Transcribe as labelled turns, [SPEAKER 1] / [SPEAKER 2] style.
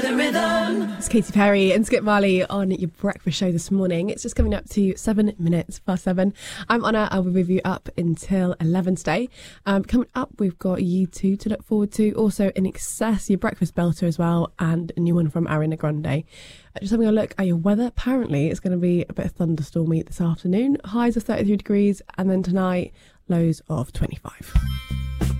[SPEAKER 1] It's Katy Perry and Skip Marley on your breakfast show this morning. It's just coming up to 7 minutes past 7. I'm Anna. I'll be with you up until 11 today. Coming up, we've got U2 to look forward to. Also, In Excess, your breakfast belter as well, and a new one from Ariana Grande. Just having a look at your weather. Apparently, it's going to be a bit of thunderstormy this afternoon. Highs of 33 degrees, and then tonight, lows of 25.